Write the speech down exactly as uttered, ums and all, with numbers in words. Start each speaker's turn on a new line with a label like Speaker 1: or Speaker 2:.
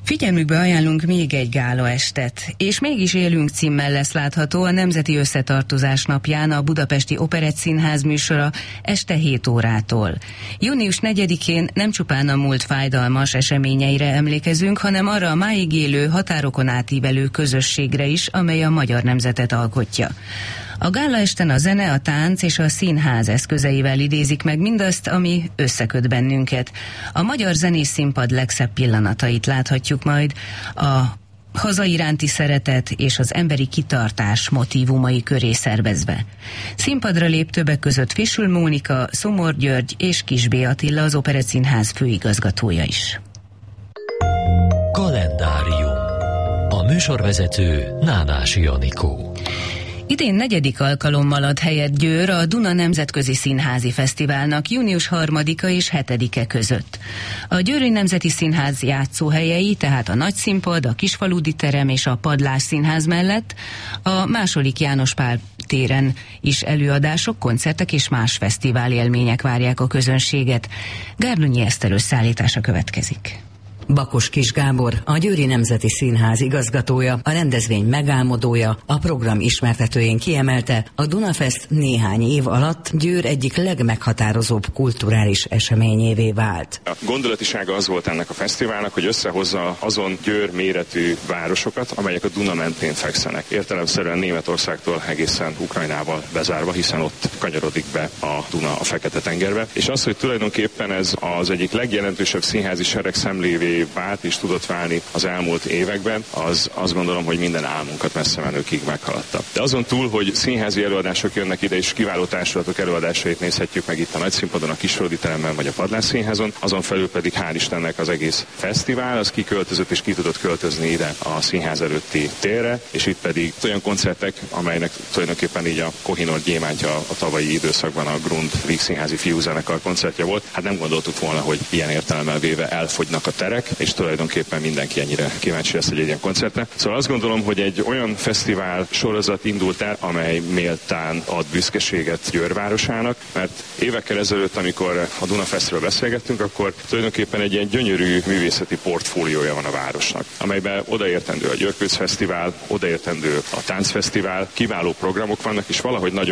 Speaker 1: Figyelmükbe ajánlunk még egy gálaestet, és mégis élünk címmel lesz látható a Nemzeti Összetartozás napján a Budapesti Operettszínház műsora este hét órától. június negyedikén nem csupán a múlt fájdalmas eseményeire emlékezünk, hanem arra a máig élő, határokon átívelő közösségre is, amely a magyar nemzetet alkotja. A gálaesten a zene, a tánc és a színház eszközeivel idézik meg mindazt, ami összeköt bennünket. A magyar zenés színpad legszebb pillanatait láthatjuk majd, a haza iránti szeretet és az emberi kitartás motívumai köré szervezve. Színpadra lép többek között Fisül Mónika, Szomor György és Kisbé Attila, az Operettszínház főigazgatója is.
Speaker 2: Kalendárium. A műsorvezető Nánási Anikó.
Speaker 1: Idén negyedik alkalommal ad helyet Győr a Duna Nemzetközi Színházi Fesztiválnak június harmadika és hetedike között. A Győri Nemzeti Színház játszóhelyei, tehát a Nagyszínpad, a Kisfaludi Terem és a Padlás Színház mellett a második János Pál téren is előadások, koncertek és más fesztivál élmények várják a közönséget. Gárdonyi Eszter összeállítása következik.
Speaker 3: Bakos Kis Gábor, a Győri Nemzeti Színház igazgatója, a rendezvény megálmodója, a program ismertetőjén kiemelte, a Dunafest néhány év alatt Győr egyik legmeghatározóbb kulturális eseményévé vált.
Speaker 4: A gondolatisága az volt ennek a fesztiválnak, hogy összehozza azon Győr méretű városokat, amelyek a Duna mentén fekszenek. Értelemszerűen Németországtól egészen Ukrajnával bezárva, hiszen ott kanyarodik be a Duna a Fekete-tengerbe. És az, hogy tulajdonképpen ez az egyik legjelentősebb színházi sereg szemlévé vált és tudott válni az elmúlt években, az azt gondolom, hogy minden álmunkat messze menőkig meghaladta. De azon túl, hogy színházi előadások jönnek ide, és kiváló társulatok előadásait nézhetjük meg itt a Nagyszínpadon, a Kisfaludi Teremben vagy a Padlás Színházon, azon felül pedig hál' Istennek az egész fesztivál, az kiköltözött és ki tudott költözni ide a színház előtti térre, és itt pedig olyan koncertek, amelynek tulajdonképpen így a Kohinoor gyémántja a tavalyi időszakban a Grund Vígszínházi Fiúzenekar koncertje volt. Hát nem gondoltuk volna, hogy ilyen értelemmel véve elfogynak a terek, és tulajdonképpen mindenki ennyire kíváncsi lesz egy ilyen koncertre. Szóval azt gondolom, hogy egy olyan fesztivál sorozat indult el, amely méltán ad büszkeséget Győr városának, mert évekkel ezelőtt, amikor a Dunafestről beszélgettünk, akkor tulajdonképpen egy ilyen gyönyörű művészeti portfóliója van a városnak, amelyben odaértendő a Győrkőc Fesztivál, odaértendő a Táncfesztivál, kiváló programok vannak, és valahogy nagyon